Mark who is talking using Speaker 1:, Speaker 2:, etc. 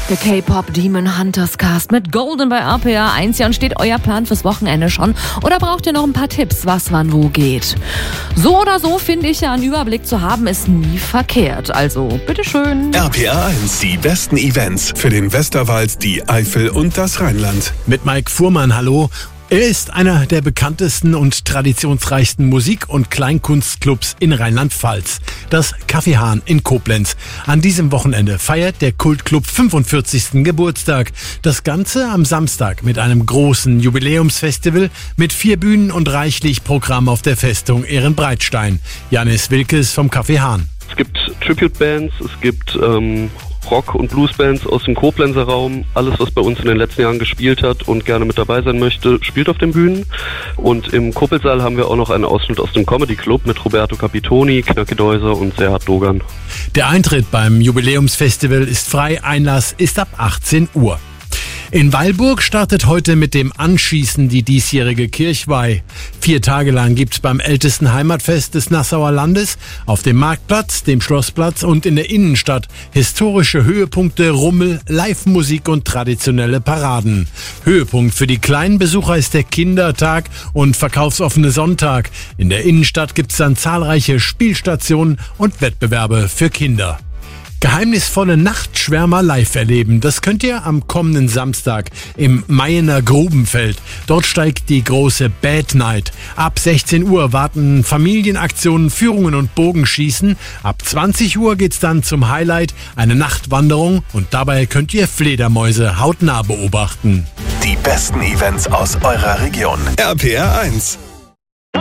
Speaker 1: Der K-Pop Demon Hunters Cast mit Golden bei RPA 1. Ja, und steht euer Plan fürs Wochenende schon? Oder braucht ihr noch ein paar Tipps, was wann wo geht? So oder so finde ich ja, einen Überblick zu haben, ist nie verkehrt. Also, bitteschön.
Speaker 2: RPA 1, die besten Events für den Westerwald, die Eifel und das Rheinland.
Speaker 3: Mit Mike Fuhrmann, hallo. Er ist einer der bekanntesten und traditionsreichsten Musik- und Kleinkunstclubs in Rheinland-Pfalz, das Café Hahn in Koblenz. An diesem Wochenende feiert der Kultclub 45. Geburtstag. Das Ganze am Samstag mit einem großen Jubiläumsfestival mit 4 Bühnen und reichlich Programm auf der Festung Ehrenbreitstein. Janis Wilkes vom Café Hahn.
Speaker 4: Es gibt Tribute-Bands, es gibt Rock- und Bluesbands aus dem Koblenzer Raum. Alles, was bei uns in den letzten Jahren gespielt hat und gerne mit dabei sein möchte, spielt auf den Bühnen. Und im Kuppelsaal haben wir auch noch einen Ausschnitt aus dem Comedy Club mit Roberto Capitoni, Knacki Deuser und Serhat Dogan.
Speaker 3: Der Eintritt beim Jubiläumsfestival ist frei, Einlass ist ab 18 Uhr. In Weilburg startet heute mit dem Anschießen die diesjährige Kirchweih. 4 Tage lang gibt's beim ältesten Heimatfest des Nassauer Landes auf dem Marktplatz, dem Schlossplatz und in der Innenstadt historische Höhepunkte, Rummel, Live-Musik und traditionelle Paraden. Höhepunkt für die kleinen Besucher ist der Kindertag und verkaufsoffene Sonntag. In der Innenstadt gibt's dann zahlreiche Spielstationen und Wettbewerbe für Kinder. Geheimnisvolle Nachtschwärmer live erleben. Das könnt ihr am kommenden Samstag im Mayener Grubenfeld. Dort steigt die große Bad Night. Ab 16 Uhr warten Familienaktionen, Führungen und Bogenschießen. Ab 20 Uhr geht's dann zum Highlight, eine Nachtwanderung. Und dabei könnt ihr Fledermäuse hautnah beobachten.
Speaker 2: Die besten Events aus eurer Region. RPA 1.